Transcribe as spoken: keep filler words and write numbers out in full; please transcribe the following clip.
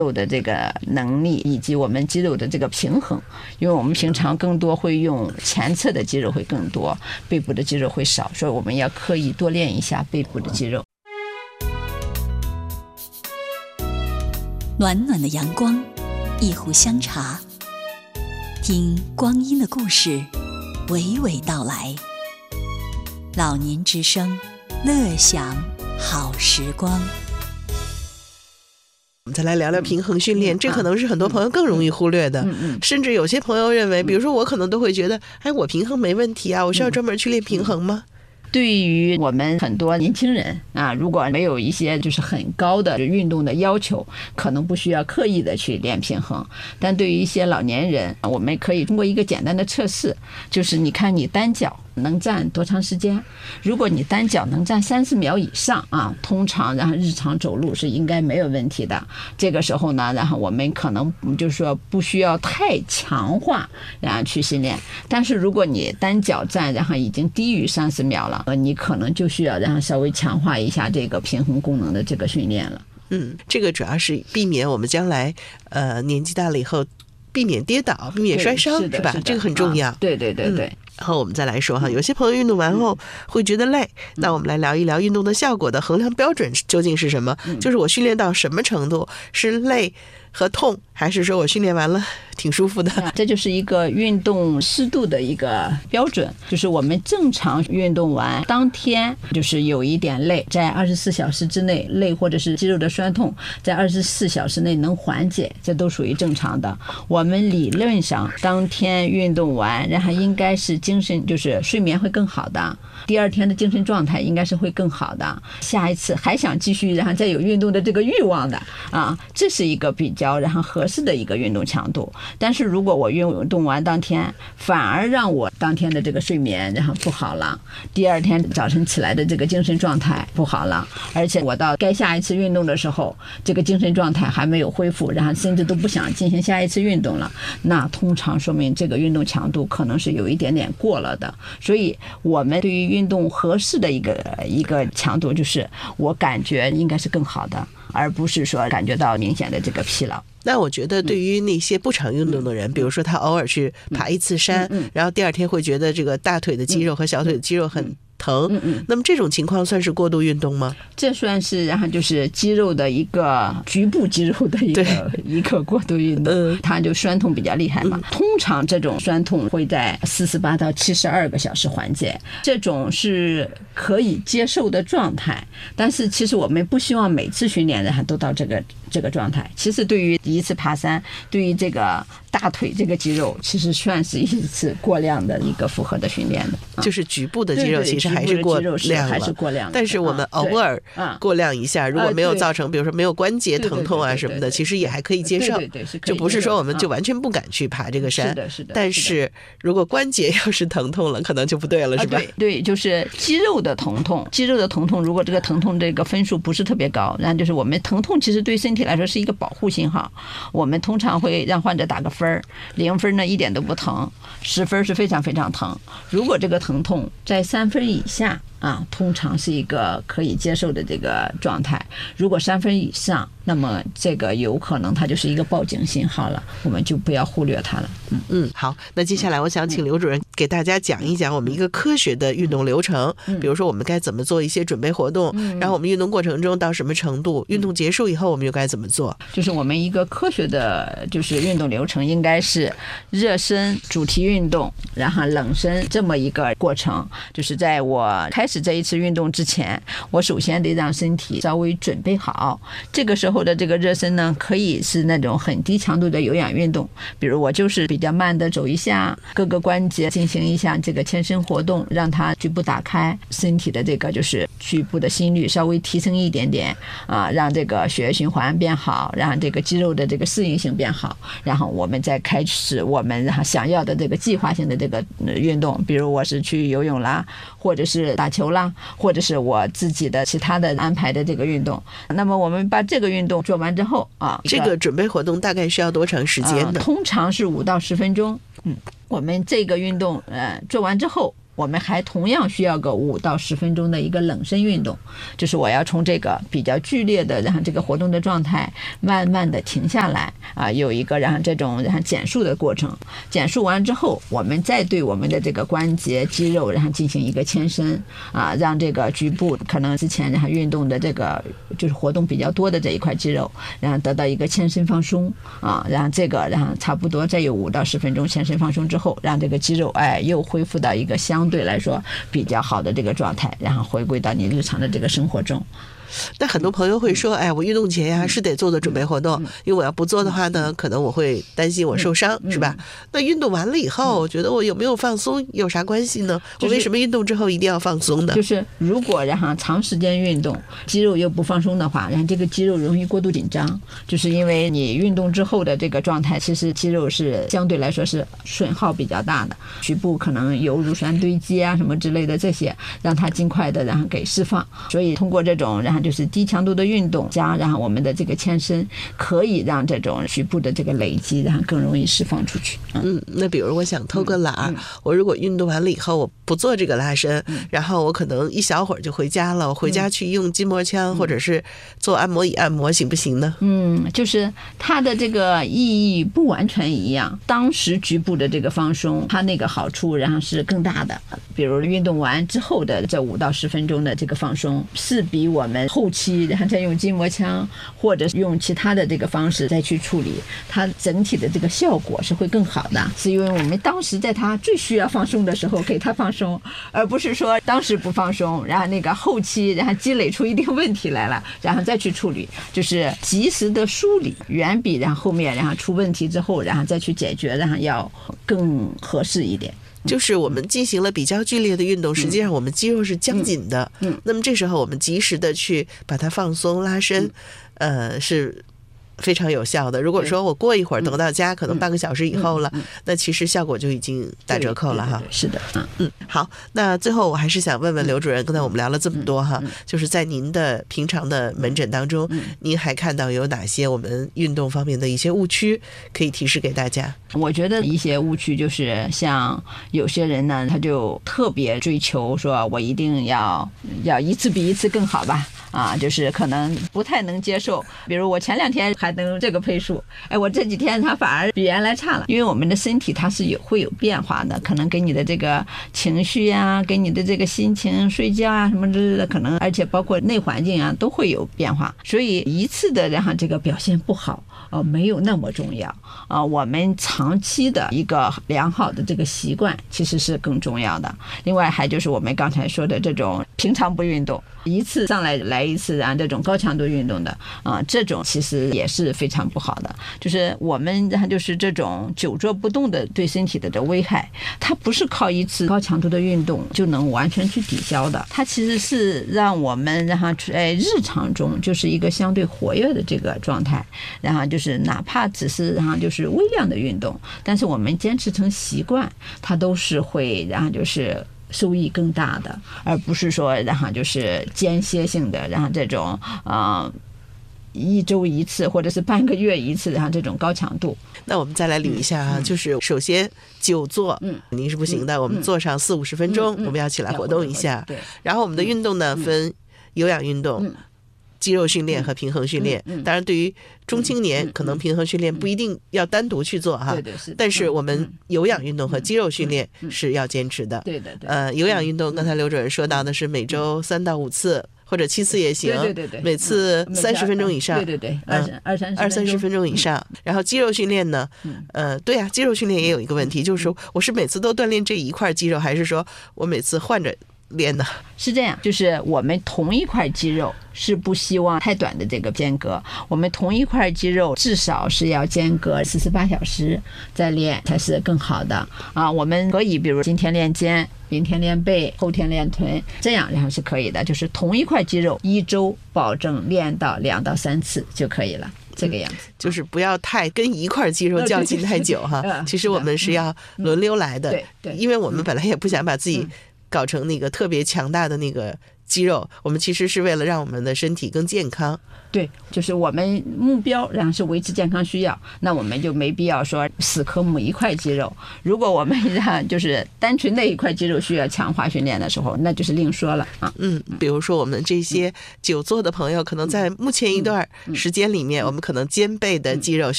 肉的这个能力以及我们肌肉的这个平衡，因为我们平常更多会用前侧的肌肉会更多，背部的肌肉会少，所以我们要刻意多练一下背部的肌肉。 暖暖的阳光，一壶香茶，听光阴的故事娓娓道来。老年之声，乐享好时光。 我们再来聊聊平衡训练，这可能是很多朋友更容易忽略的，甚至有些朋友认为，比如说我可能都会觉得，哎，我平衡没问题啊，我需要专门去练平衡吗？ 对于我们很多年轻人啊，如果没有一些就是很高的运动的要求，可能不需要刻意的去练平衡。但对于一些老年人，我们可以通过一个简单的测试，就是你看你单脚能站多长时间。如果你单脚能站三十秒以上啊，通常然后日常走路是应该没有问题的。这个时候呢，然后我们可能就是说不需要太强化然后去训练。但是如果你单脚站然后已经低于三十秒了，呃，你可能就需要然后稍微强化一下这个平衡功能的这个训练了。 嗯，这个主要是避免我们将来呃年纪大了以后避免跌倒，避免摔伤， 是, 是吧？这个很重要。 啊、对对对对。嗯， 然后我们再来说哈，有些朋友运动完后会觉得累，嗯、那我们来聊一聊运动的效果的衡量标准究竟是什么？嗯、就是我训练到什么程度是累和痛，还是说我训练完了挺舒服的？ 这就是一个运动适度的一个标准，就是我们正常运动完当天就是有一点累，在二十四小时之内累或者是肌肉的酸痛在二十四小时内能缓解，这都属于正常的。我们理论上当天运动完然后应该是精神就是睡眠会更好的，第二天的精神状态应该是会更好的，下一次还想继续然后再有运动的这个欲望的啊，这是一个比较然后合适的一个运动强度。但是如果我运动完当天反而让我当天的这个睡眠然后不好了，第二天早晨起来的这个精神状态不好了，而且我到该下一次运动的时候这个精神状态还没有恢复，然后甚至都不想进行下一次运动了，那通常说明这个运动强度可能是有一点点过了的。所以我们对于运动合适的一个一个强度，就是我感觉应该是更好的，而不是说感觉到明显的这个疲劳。 那我觉得对于那些不常运动的人，嗯、比如说他偶尔去爬一次山，嗯嗯、然后第二天会觉得这个大腿的肌肉和小腿的肌肉很疼，嗯嗯，那么这种情况算是过度运动吗？ 这算是然后就是肌肉的一个局部肌肉的一个一个过度运动，嗯、它就酸痛比较厉害嘛。嗯、通常这种酸痛会在四十八到七十二个小时缓解，这种是可以接受的状态。但是其实我们不希望每次训练然后都到这个这个状态。其实对于一次爬山，对于这个大腿这个肌肉，其实算是一次过量的一个负荷的训练的，啊、 就是局部的肌肉其实还是过量了， 还是过量的。 但是我们偶尔过量一下，啊、如果没有造成比如说没有关节疼痛啊什么的，其实也还可以接受。 对对对， 就不是说我们就完全不敢去爬这个山。 是的，是的。 但是如果关节要是疼痛了，可能就不对了，是吧？ 啊、对对，就是肌肉的疼痛，肌肉的疼痛，如果这个疼痛这个分数不是特别高，然后就是我们疼痛其实对身体来说是一个保护信号，我们通常会让患者打个分，零分呢一点都不疼，十分是非常非常疼。如果这个疼痛在三分以下啊，通常是一个可以接受的这个状态。如果三分以上，那么这个有可能它就是一个报警信号了，我们就不要忽略它了。 嗯嗯，好，那接下来我想请刘主任给大家讲一讲我们一个科学的运动流程，嗯、比如说我们该怎么做一些准备活动，嗯、然后我们运动过程中到什么程度，运动结束以后我们又该怎么做？ 就是我们一个科学的就是运动流程应该是热身、主题运动，然后冷身这么一个过程。就是在我开始这一次运动之前，我首先得让身体稍微准备好。这个时候的这个热身呢，可以是那种很低强度的有氧运动，比如我就是比较慢的走一下，各个关节进行一下这个牵伸活动，让它局部打开，身体的这个就是局部的心率稍微提升一点点啊，让这个血液循环变好，让这个肌肉的这个适应性变好，然后我们再开始我们想要的这个计划性的这个运动，比如我是去游泳啦，或者是打球啦，或者是我自己的其他的安排的这个运动。那么我们把这个运动做完之后啊， 这个准备活动大概需要多长时间呢？ 呃、通常是五到十分钟。嗯，我们这个运动呃做完之后， 我们还同样需要个五到十分钟的一个冷身运动，就是我要从这个比较剧烈的然后这个活动的状态慢慢的停下来啊，有一个然后这种然后减速的过程，减速完之后，我们再对我们的这个关节肌肉然后进行一个牵伸啊，让这个局部可能之前然后运动的这个就是活动比较多的这一块肌肉，然后得到一个牵伸放松啊，然后这个然后差不多再有五到十分钟牵伸放松之后，让这个肌肉哎又恢复到一个相对来说比较好的这个状态，然后回归到你日常的这个生活中。 那很多朋友会说，哎，我运动前呀是得做做准备活动，因为我要不做的话呢，可能我会担心我受伤，是吧？那运动完了以后，我觉得我有没有放松有啥关系呢？我为什么运动之后一定要放松呢？ 就是如果然后长时间运动，肌肉又不放松的话，然后这个肌肉容易过度紧张，就是因为你运动之后的这个状态，其实肌肉是相对来说是损耗比较大的，局部可能有乳酸堆积啊什么之类的，这些让它尽快的然后给释放。所以通过这种然后就是低强度的运动加然后我们的这个牵伸，可以让这种局部的这个累积然后更容易释放出去。 嗯, 嗯那比如我想偷个懒、嗯嗯、我如果运动完了以后我不做这个拉伸、嗯、然后我可能一小会儿就回家了，我回家去用筋膜枪、嗯、或者是做按摩椅按摩行不行呢？ 嗯，就是它的这个意义不完全一样，当时局部的这个放松它那个好处然后是更大的，比如运动完之后的这五到十分钟的这个放松是比我们后期然后再用筋膜枪或者用其他的这个方式再去处理，它整体的这个效果是会更好的，是因为我们当时在它最需要放松的时候给它放松，而不是说当时不放松，然后那个后期然后积累出一定问题来了，然后再去处理，就是及时的梳理远比然后后面然后出问题之后然后再去解决然后要更合适一点。 就是我们进行了比较剧烈的运动，实际上我们肌肉是僵紧的，嗯，那么这时候我们及时的去把它放松拉伸，呃，是非常有效的。如果说我过一会儿等到家可能半个小时以后了，那其实效果就已经打折扣了哈。 是的， 嗯，好，那最后我还是想问问刘主任，刚才我们聊了这么多哈，就是在您的平常的门诊当中，您还看到有哪些我们运动方面的一些误区可以提示给大家？ 我觉得一些误区就是像有些人呢，他就特别追求说我一定要要一次比一次更好吧，啊，就是可能不太能接受，比如我前两天还能这个配速，哎，我这几天它反而比原来差了，因为我们的身体它是有会有变化的，可能给你的这个情绪啊，给你的这个心情、睡觉啊什么之类的，可能而且包括内环境啊都会有变化，所以一次的然后这个表现不好呃，没有那么重要啊、呃，我们长期的一个良好的这个习惯其实是更重要的。另外还就是我们刚才说的这种平常不运动，一次上来来一次啊，这种高强度运动的啊、呃，这种其实也是非常不好的。就是我们就是这种久坐不动的对身体的这危害，它不是靠一次高强度的运动就能完全去抵消的，它其实是让我们然后在日常中就是一个相对活跃的这个状态，然后就是哪怕只是然后就是微量的运动，但是我们坚持成习惯，它都是会然后就是收益更大的，而不是说然后就是间歇性的，然后这种呃一周一次或者是半个月一次，然后这种高强度。 那我们再来捋一下啊，嗯、就是首先久坐，嗯，您是不行的，嗯、我们坐上四五十分钟、嗯嗯，我们要起来活动一下。对，然后我们的运动呢、嗯、分有氧运动。嗯肌肉训练和平衡训练、嗯嗯、当然对于中青年、嗯、可能平衡训练不一定要单独去做哈、嗯嗯、但是我们有氧运动和肌肉训练是要坚持的。对的对。呃，有氧运动刚才刘主任说到的是每周三到五次或者七次也行，对对对，每次三十分钟以上，对对对，二二三二三十分钟以上。然后肌肉训练呢，呃，对啊，肌肉训练也有一个问题，就是说我是每次都锻炼这一块肌肉，还是说我每次换着练呢？ 是这样，就是我们同一块肌肉是不希望太短的这个间隔，我们同一块肌肉至少是要间隔四十八小时再练才是更好的啊。我们可以比如今天练肩，明天练背，后天练臀，这样然后是可以的，就是同一块肌肉一周保证练到两到三次就可以了。这个样子、嗯、 就是不要太跟一块肌肉较劲太久哈、哦、其实我们是要轮流来的、嗯、对对，因为我们本来也不想把自己搞成那个特别强大的那个肌肉，我们其实是为了让我们的身体更健康。 对，就是我们目标然后是维持健康需要，那我们就没必要说死磕某一块肌肉。如果我们让就是单纯那一块肌肉需要强化训练的时候，那就是另说了啊。 嗯，比如说我们这些久坐的朋友，可能在目前一段时间里面，我们可能肩背的肌肉需